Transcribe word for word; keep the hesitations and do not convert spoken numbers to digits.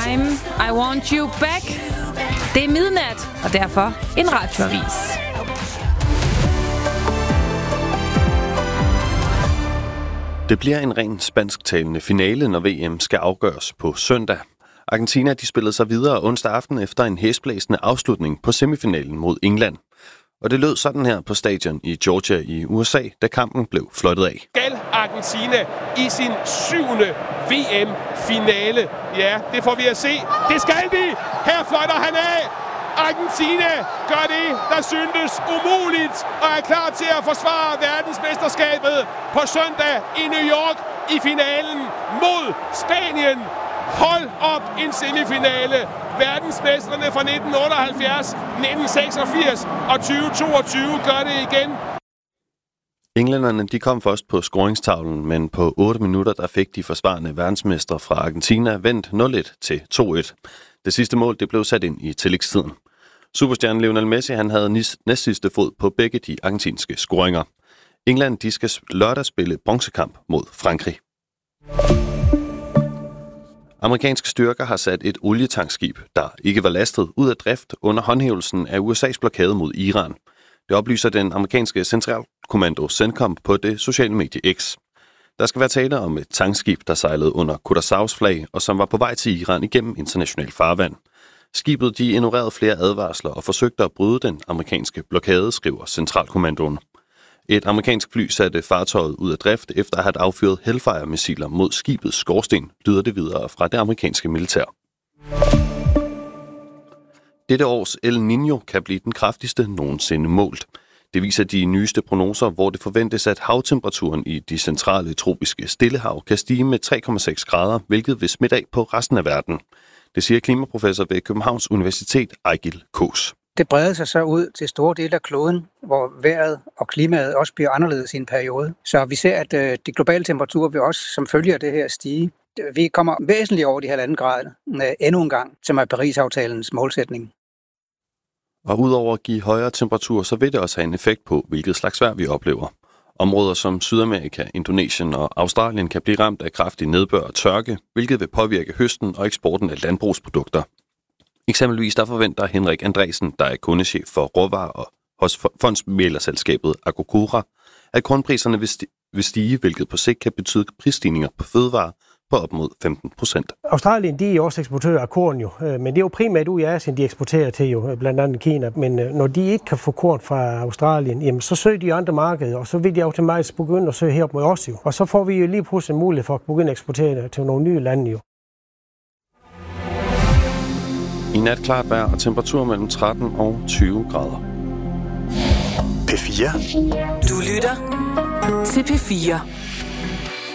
time, I want you back. Det er midnat, og derfor en radioavis. Det bliver en ren spansktalende finale, når V M skal afgøres på søndag. Argentina de spillede sig videre onsdag aften efter en hæsblæsende afslutning på semifinalen mod England. Og det lød sådan her på stadion i Georgia i U S A, da kampen blev fløjtet af. Skal Argentina i sin syvende V M-finale? Ja, det får vi at se. Det skal de! Her fløjter han af! Argentina gør det, der syntes umuligt, og er klar til at forsvare verdensmesterskabet på søndag i New York i finalen mod Spanien. Hold op, en semifinale. Verdensmestrene fra nitten otteoghalvfjerds, nitten seksogfirs og tyve toogtyve gør det igen. Englænderne de kom først på scoringstavlen, men på otte minutter der fik de forsvarende verdensmestre fra Argentina vendt nul et til to et. Det sidste mål det blev sat ind i tillægstiden. Superstjernen Lionel Messi han havde næstsidste fod på begge de argentinske scoringer. England de skal lørdag spille bronzekamp mod Frankrig. Amerikanske styrker har sat et olietankskib, der ikke var lastet, ud af drift under håndhævelsen af U S A's blokade mod Iran. Det oplyser den amerikanske centralkommando CENTCOM på det sociale medie X. Der skal være tale om et tankskib, der sejlede under Curaçaos flag, og som var på vej til Iran igennem international farvand. Skibet de ignorerede flere advarsler og forsøgte at bryde den amerikanske blokade, skriver centralkommandoen. Et amerikansk fly satte fartøjet ud af drift efter at have affyret Hellfire-missiler mod skibets skorsten, lyder det videre fra det amerikanske militær. Dette års El Niño kan blive den kraftigste nogensinde målt. Det viser de nyeste prognoser, hvor det forventes, at havtemperaturen i de centrale tropiske Stillehav kan stige med tre komma seks grader, hvilket vil smitte af på resten af verden. Det siger klimaprofessor ved Københavns Universitet, Ejgil Kås. Det breder sig så ud til store dele af kloden, hvor vejret og klimaet også bliver anderledes i en periode. Så vi ser, at øh, de globale temperaturer vil også som følge af det her stige. Vi kommer væsentligt over de halvanden grader øh, endnu en gang, som er Paris-aftalens målsætning. Og udover at give højere temperatur, så vil det også have en effekt på, hvilket slags vejr vi oplever. Områder som Sydamerika, Indonesien og Australien kan blive ramt af kraftig nedbør og tørke, hvilket vil påvirke høsten og eksporten af landbrugsprodukter. Eksempelvis der forventer Henrik Andresen, der er kundechef for råvarer og hos fondsmæglerselskabet Agrokura, at kornpriserne vil stige, hvilket på sigt kan betyde prisstigninger på fødevarer på op mod femten procent. Australien de er også eksportører af korn jo, men det er jo primært ud i Asien, de eksporterer til jo, blandt andet Kina. Men når de ikke kan få korn fra Australien, jamen, så søger de andre markeder, og så vil de automatisk begynde at søge herop mod os jo. Og så får vi jo lige pludselig en mulighed for at begynde at eksportere til nogle nye lande jo. I nat klart vejr og temperatur mellem tretten og tyve grader. P fire. Du lytter til P fire.